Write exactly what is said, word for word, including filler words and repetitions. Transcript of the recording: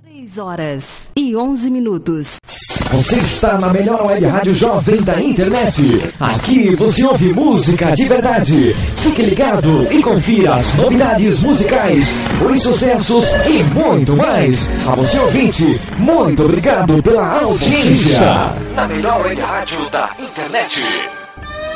três horas e onze minutos. Você está na melhor web rádio jovem da internet. Aqui você ouve música de verdade. Fique ligado e confira as novidades musicais, os sucessos e muito mais. A você ouvinte, muito obrigado pela audiência. Na melhor web rádio da internet.